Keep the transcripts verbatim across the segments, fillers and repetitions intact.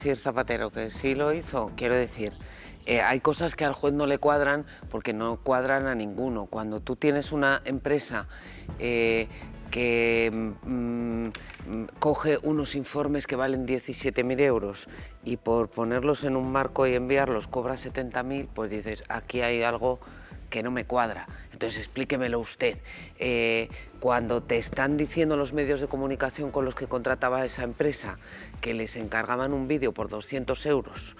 decir Zapatero que sí lo hizo, quiero decir, eh, hay cosas que al juez no le cuadran porque no cuadran a ninguno. Cuando tú tienes una empresa eh, que mm, coge unos informes que valen diecisiete mil euros y por ponerlos en un marco y enviarlos cobra setenta mil, pues dices, aquí hay algo que no me cuadra. Entonces explíquemelo usted. Eh, cuando te están diciendo los medios de comunicación con los que contrataba esa empresa que les encargaban un vídeo por doscientos euros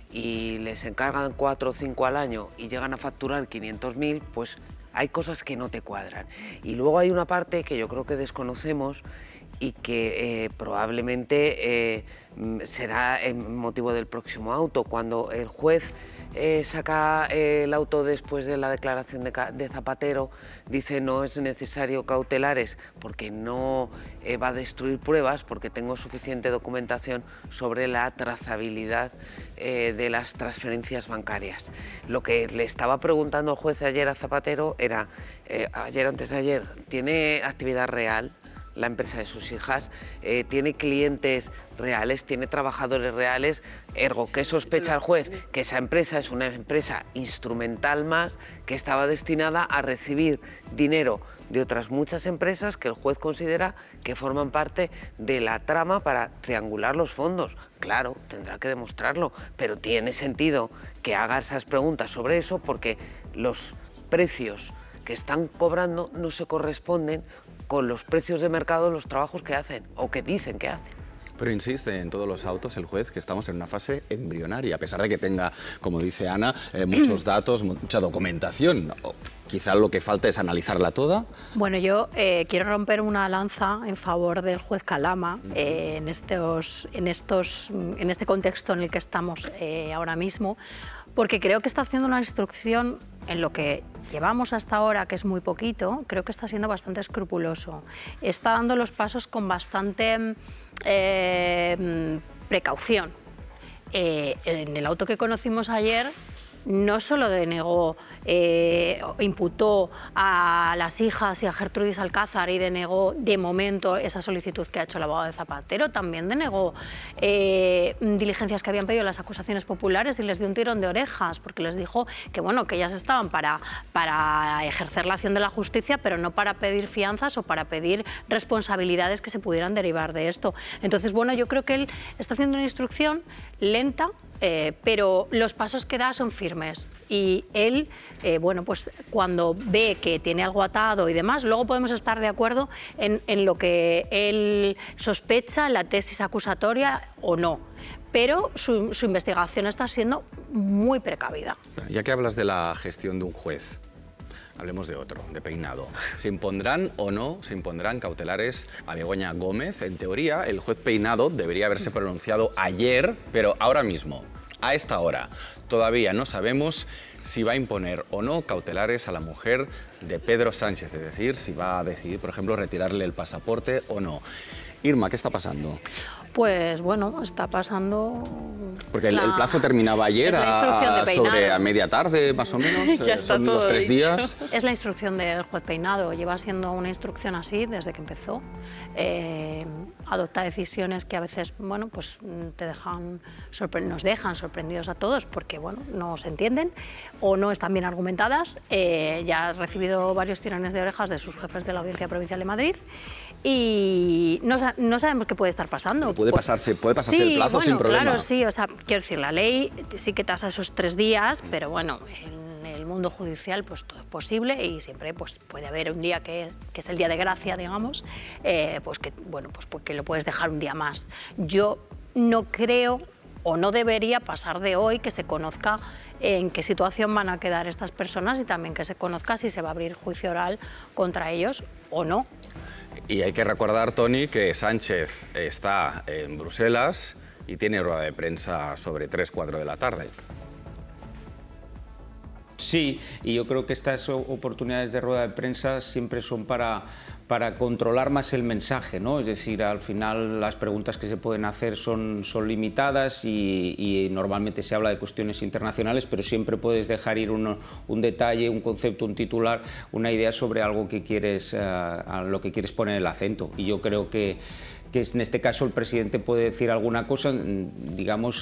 y les encargan cuatro o cinco al año y llegan a facturar quinientos mil, pues hay cosas que no te cuadran. Y luego hay una parte que yo creo que desconocemos y que eh, probablemente eh, será el motivo del próximo auto. Cuando el juez eh, saca eh, el auto después de la declaración de, de Zapatero, dice no es necesario cautelares porque no eh, va a destruir pruebas, porque tengo suficiente documentación sobre la trazabilidad eh, de las transferencias bancarias. Lo que le estaba preguntando el juez ayer a Zapatero era, eh, ayer antes de ayer, ¿tiene actividad real la empresa de sus hijas? Eh, ¿Tiene clientes reales? ¿Tiene trabajadores reales? Ergo, ¿qué sospecha el juez? Que esa empresa es una empresa instrumental más que estaba destinada a recibir dinero de otras muchas empresas que el juez considera que forman parte de la trama para triangular los fondos. Claro, tendrá que demostrarlo, pero tiene sentido que haga esas preguntas sobre eso porque los precios que están cobrando no se corresponden con los precios de mercado de los trabajos que hacen o que dicen que hacen. Pero insiste en todos los autos el juez que estamos en una fase embrionaria, a pesar de que tenga, como dice Ana, eh, muchos datos, mucha documentación. O quizá lo que falta es analizarla toda. Bueno, yo eh, quiero romper una lanza en favor del juez Calama eh, en, estos, en, estos, en este contexto en el que estamos eh, ahora mismo, porque creo que está haciendo una instrucción en lo que llevamos hasta ahora, que es muy poquito, creo que está siendo bastante escrupuloso. Está dando los pasos con bastante eh, precaución. Eh, en el auto que conocimos ayer, no solo denegó, eh, imputó a las hijas y a Gertrudis Alcázar y denegó de momento esa solicitud que ha hecho el abogado de Zapatero, también denegó eh, diligencias que habían pedido las acusaciones populares y les dio un tirón de orejas porque les dijo que, bueno, que ellas estaban para, para ejercer la acción de la justicia, pero no para pedir fianzas o para pedir responsabilidades que se pudieran derivar de esto. Entonces, bueno, yo creo que él está haciendo una instrucción lenta, Eh, pero los pasos que da son firmes y él, eh, bueno, pues cuando ve que tiene algo atado y demás, luego podemos estar de acuerdo en, en lo que él sospecha, en la tesis acusatoria o no, pero su, su investigación está siendo muy precavida. Ya que hablas de la gestión de un juez, hablemos de otro, de Peinado. ¿Se impondrán o no, se impondrán cautelares a Begoña Gómez? En teoría, el juez Peinado debería haberse pronunciado ayer, pero ahora mismo, a esta hora, todavía no sabemos si va a imponer o no cautelares a la mujer de Pedro Sánchez, es decir, si va a decidir, por ejemplo, retirarle el pasaporte o no. Irma, ¿qué está pasando? Pues bueno, está pasando... Porque el, la... el plazo terminaba ayer, a, sobre a media tarde, más o menos, ya son todo los tres dicho. días. Es la instrucción del juez Peinado, lleva siendo una instrucción así desde que empezó. Eh, adopta decisiones que a veces, bueno, pues te dejan nos dejan sorprendidos a todos porque, bueno, no se entienden o no están bien argumentadas. Eh, ya ha recibido varios tirones de orejas de sus jefes de la Audiencia Provincial de Madrid y no, no sabemos qué puede estar pasando. Puede pasarse, puede pasarse sí, el plazo bueno, sin problema. Claro, sí, o sea, quiero decir, la ley sí que tasa esos tres días, pero bueno, en el mundo judicial pues todo es posible y siempre pues puede haber un día que, que es el día de gracia, digamos, eh, pues que bueno, pues, pues que lo puedes dejar un día más. Yo no creo o no debería pasar de hoy que se conozca en qué situación van a quedar estas personas y también que se conozca si se va a abrir juicio oral contra ellos o no. Y hay que recordar, Toni, que Sánchez está en Bruselas y tiene rueda de prensa sobre tres, cuatro de la tarde. Sí, y yo creo que estas oportunidades de rueda de prensa siempre son para, para controlar más el mensaje, ¿no? Es decir, al final las preguntas que se pueden hacer son, son limitadas y, y normalmente se habla de cuestiones internacionales, pero siempre puedes dejar ir un, un detalle, un concepto, un titular, una idea sobre algo que quieres, uh, a lo que quieres poner el acento. Y yo creo que que en este caso el presidente puede decir alguna cosa, digamos,